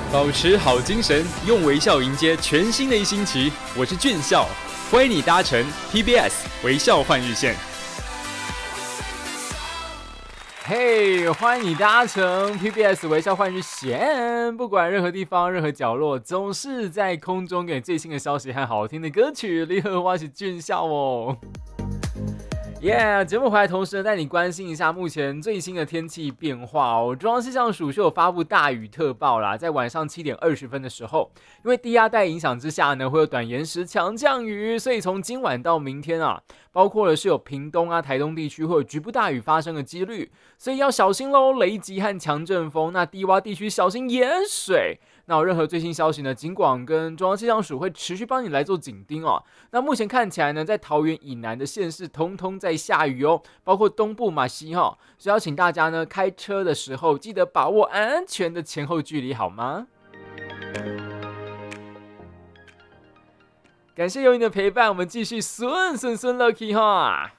保持好精神，用微笑迎接全新的一星期。我是俊孝，欢迎你搭乘 TBS 微笑换日线。 嘿，欢迎你搭乘 TBS 微笑换日线。不管任何地方、任何角落，总是在空中给最新的消息和好听的歌曲。你好，我是俊孝哦。节目回来同时呢，带你关心一下目前最新的天气变化哦。中央气象署是有发布大雨特报啦，在晚上7点20分的时候，因为低压带影响之下呢，会有短延时强降雨，所以从今晚到明天啊，包括了是有屏东啊、台东地区会有局部大雨发生的几率，所以要小心喽，雷击和强阵风。那低洼地区小心淹水。那有任何最新消息呢，警广跟中央气象署会持续帮你来做紧盯哦。那目前看起来呢，在桃园以南的县市通通在下雨哦，包括东部马西哈，所以要请大家呢开车的时候记得把握安全的前后距离，好吗？感谢有你的陪伴，我们继续顺 lucky 哈。